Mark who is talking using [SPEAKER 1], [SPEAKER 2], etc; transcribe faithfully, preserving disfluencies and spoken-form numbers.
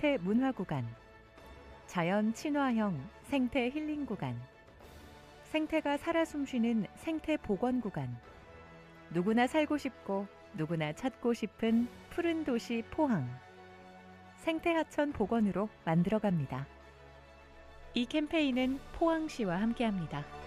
[SPEAKER 1] 생태 문화 구간, 자연 친화형 생태 힐링 구간, 생태가 살아 숨쉬는 생태 복원 구간, 누구나 살고 싶고 누구나 찾고 싶은 푸른 도시 포항. 생태 하천 복원으로 만들어갑니다. 이 캠페인은 포항시와 함께합니다.